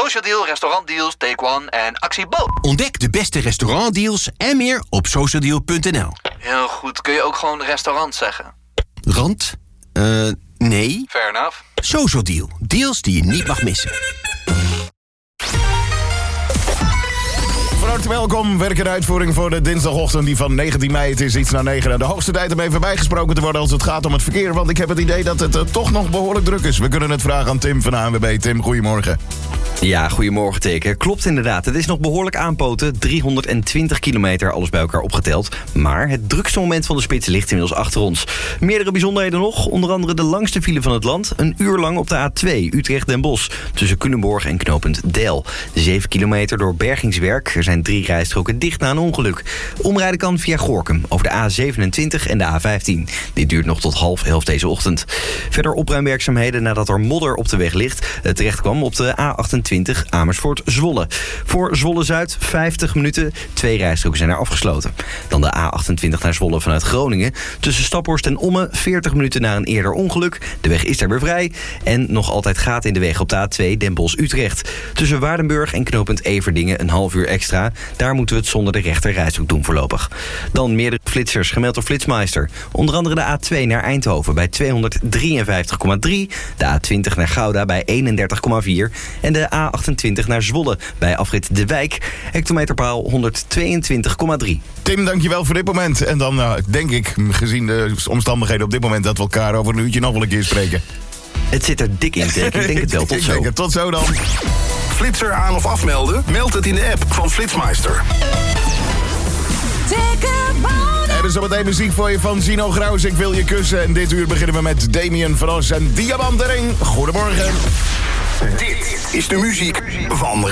Social Deal, restaurantdeals, Take One en Actie Bo. Ontdek de beste restaurantdeals en meer op socialdeal.nl. Heel goed, kun je ook gewoon restaurant zeggen? Rand? Nee. Fair enough. Social Deal. Deals die je niet mag missen. Van harte welkom. Werk en uitvoering voor de dinsdagochtend die van 19 mei. Het is iets na 9 en de hoogste tijd om even bijgesproken te worden als het gaat om het verkeer. Want ik heb het idee dat het toch nog behoorlijk druk is. We kunnen het vragen aan Tim van de ANWB. Tim, goedemorgen. Ja, goedemorgen teken. Klopt inderdaad. Het is nog behoorlijk aanpoten. 320 kilometer, alles bij elkaar opgeteld. Maar het drukste moment van de spits ligt inmiddels achter ons. Meerdere bijzonderheden nog. Onder andere de langste file van het land. Een uur lang op de A2 Utrecht-Den Bosch. Tussen Culemborg en knooppunt Del. 7 kilometer door bergingswerk. Er zijn 3 rijstroken dicht na een ongeluk. Omrijden kan via Gorinchem over de A27 en de A15. Dit duurt nog tot 10:30 deze ochtend. Verder opruimwerkzaamheden nadat er modder op de weg ligt. Het terecht kwam op de A28 Amersfoort-Zwolle. Voor Zwolle-Zuid 50 minuten. 2 rijstroken zijn er afgesloten. Dan de A28 naar Zwolle vanuit Groningen. Tussen Staphorst en Ommen 40 minuten na een eerder ongeluk. De weg is daar weer vrij. En nog altijd gaten in de weg op de A2 Den Bosch-Utrecht. Tussen Waardenburg en knooppunt Everdingen een half uur extra. Daar moeten we het zonder de rechter rijstrook doen voorlopig. Dan meerdere flitsers gemeld door Flitsmeister. Onder andere de A2 naar Eindhoven bij 253,3. De A20 naar Gouda bij 31,4. En de A28 naar Zwolle bij afrit De Wijk. Hectometerpaal 122,3. Tim, dankjewel voor dit moment. En dan denk ik, gezien de omstandigheden op dit moment, dat we elkaar over een uurtje nog wel een keer spreken. Het zit er dik in, denk ik. Ik denk het wel. Tot zo. Tot zo dan. Flitser aan of afmelden? Meld het in de app van Flitsmeister. Er is zometeen muziek voor je van Zino Graus. Ik wil je kussen. En dit uur beginnen we met Damien van Os en Diamantering. Goedemorgen. Dit is de muziek van